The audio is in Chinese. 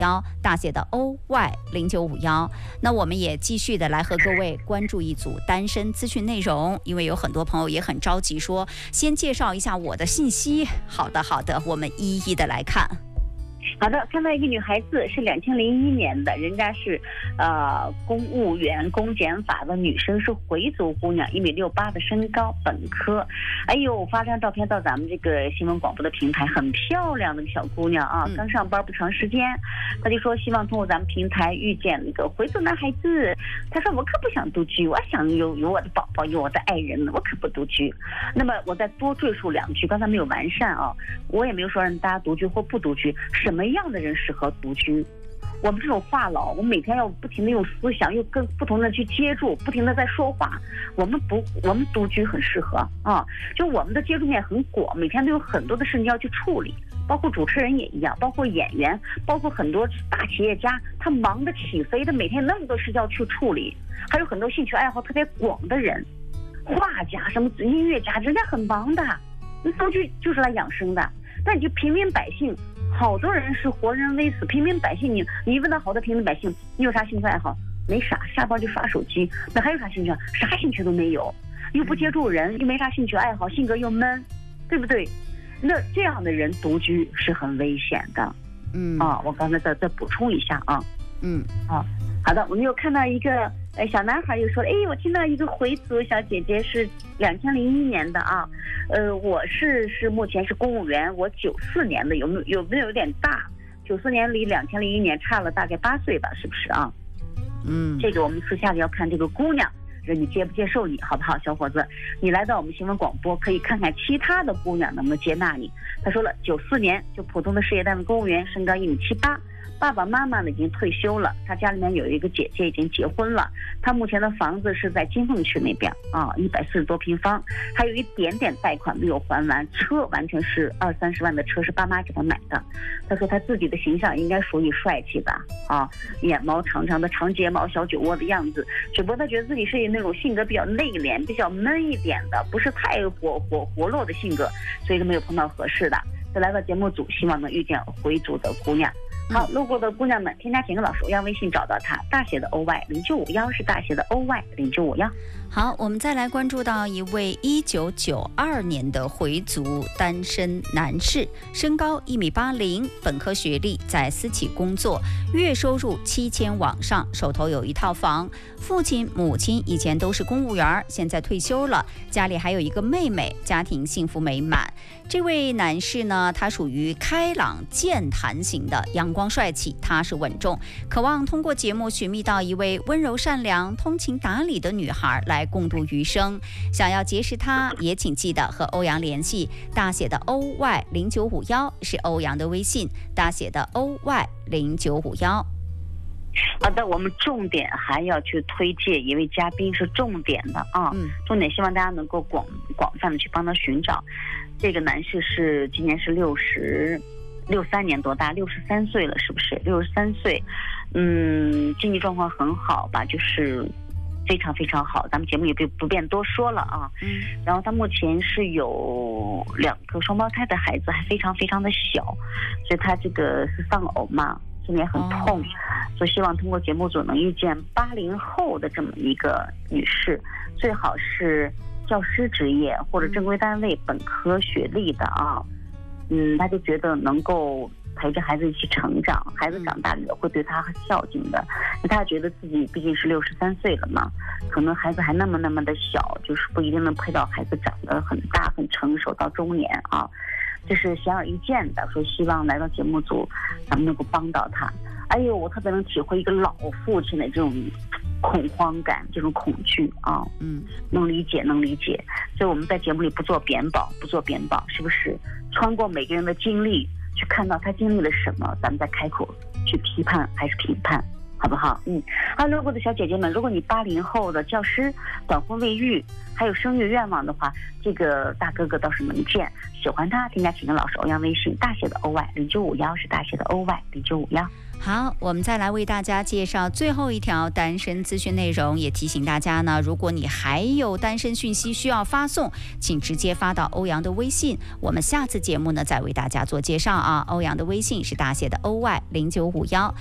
大写的 OY0951。那我们也继续的来和各位关注一组单身资讯内容，因为有很多朋友也很着急说，先介绍一下我的信息。好的，我们一一的来看。 好的，看到一个女孩子是2001年的，人家是公务员公检法的女生，是回族姑娘，1.68米的身高，本科。哎呦，发张照片到咱们这个新闻广播的平台，很漂亮的小姑娘啊，刚上班不长时间，她就说希望通过咱们平台遇见那个回族男孩子。她说我可不想独居，我想有我的宝宝，有我的爱人，我可不独居。那么我再多赘述2句，刚才没有完善啊，我也没有说让大家独居或不独居，什么样的人适合独居？我们这种话痨，我们每天要不停的用思想，又跟不同的去接触，不停的在说话。我们独居很适合啊，就我们的接触面很广，每天都有很多的事情要去处理，包括主持人也一样，包括演员，包括很多大企业家，他忙得起飞的，每天那么多事要去处理，还有很多兴趣爱好特别广的人，画家、什么音乐家，人家很忙的，那独居就是来养生的。但你就平民百姓。好多人是活人微死，平民百姓，你问到好多平民百姓，你有啥兴趣爱好？没啥，下班就刷手机，那还有啥兴趣？啥兴趣都没有，又不接触人，又没啥兴趣爱好，性格又闷，对不对？那这样的人独居是很危险的。我刚才再补充一下啊。好的，我们又看到一个小男孩又说，我听到一个回族小姐姐是2001年的啊，我是目前是公务员，我94年的，有没有点大？94年离2001年差了大概8岁吧，是不是啊？这个我们私下里要看这个姑娘，人家接不接受你，好不好，小伙子？你来到我们新闻广播，可以看看其他的姑娘能不能接纳你。他说了，94年就普通的事业单位公务员，身高1.78米。爸爸妈妈呢已经退休了，他家里面有一个姐姐已经结婚了，他目前的房子是在金凤区那边啊，140多平方，还有一点点贷款没有还完，车完全是20-30万的车，是爸妈给他买的。他说他自己的形象应该属于帅气的啊，眼毛长长的长睫毛，小酒窝的样子，只不过他觉得自己是那种性格比较内敛、比较闷一点的，不是太活络的性格，所以就没有碰到合适的。就来到节目组，希望能遇见回族的姑娘。好，路过的姑娘们，添加简哥老师欧阳微信找到他，大写的 OY0951是大写的 OY0951。 好，我们再来关注到一位1992年的回族单身男士，身高1.80米，本科学历，在私企工作，月收入7000往上，手头有一套房，父亲母亲以前都是公务员，现在退休了，家里还有一个妹妹，家庭幸福美满。这位男士呢，他属于开朗健谈型的，阳光帅气，踏实稳重，渴望通过节目寻觅到一位温柔善良、通情达理的女孩来共度余生。想要结识她，也请记得和欧阳联系，大写的 OY0951是欧阳的微信，大写的 OY0951。 好的，我们重点还要去推荐一位嘉宾，是重点的啊，重点希望大家能够广泛的去帮他寻找。这个男士是今年是63年多大，63岁了，是不是？63岁，经济状况很好吧，就是非常非常好，咱们节目也不便多说了啊。然后他目前是有2个双胞胎的孩子，还非常非常的小，所以他这个是丧偶嘛，心里也很痛，所以希望通过节目组能遇见80后的这么一个女士，最好是教师职业或者正规单位本科学历的啊。他就觉得能够陪着孩子一起成长，孩子长大了会对他很孝敬的。他觉得自己毕竟是63岁了嘛，可能孩子还那么的小，就是不一定能陪到孩子长得很大很成熟到中年啊。这是显而易见的，所以希望来到节目组咱们能够帮到他。我特别能体会一个老父亲的这种恐慌感，这种恐惧啊，能理解。所以我们在节目里不做贬宝，是不是？穿过每个人的经历，去看到他经历了什么，咱们再开口去批判还是评判好不好？好，路过的小姐姐们，如果你80后的教师短婚未育，还有生育愿望的话，这个大哥哥倒是能见，喜欢他，添加启程老师欧阳微信，大写的 OY0951是大写的 OY0951。 好，我们再来为大家介绍最后一条单身资讯内容，也提醒大家呢，如果你还有单身讯息需要发送，请直接发到欧阳的微信，我们下次节目呢再为大家做介绍啊。欧阳的微信是大写的OY0951。